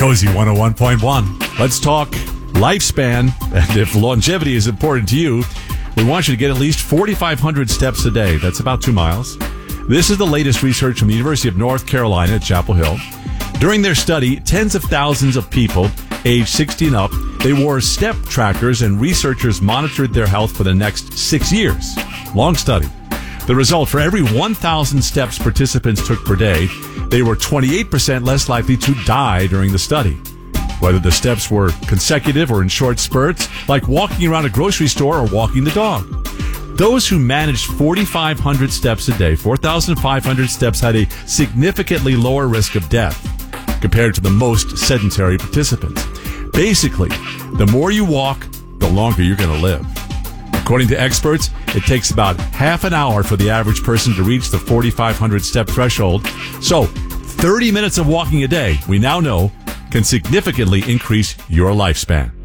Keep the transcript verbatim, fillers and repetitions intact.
Cozy one oh one point one. Let's talk lifespan. And if longevity is important to you, we want you to get at least forty-five hundred steps a day. That's about two miles. This is the latest research from the University of North Carolina at Chapel Hill. During their study, tens of thousands of people aged sixty and up, they wore step trackers, and researchers monitored their health for the next six years. Long study. The result, for every one thousand steps participants took per day, they were twenty-eight percent less likely to die during the study. Whether the steps were consecutive or in short spurts, like walking around a grocery store or walking the dog. Those who managed forty-five hundred steps a day, four thousand five hundred steps, had a significantly lower risk of death compared to the most sedentary participants. Basically, the more you walk, the longer you're going to live. According to experts, it takes about half an hour for the average person to reach the forty-five hundred step threshold. So, thirty minutes of walking a day, we now know, can significantly increase your lifespan.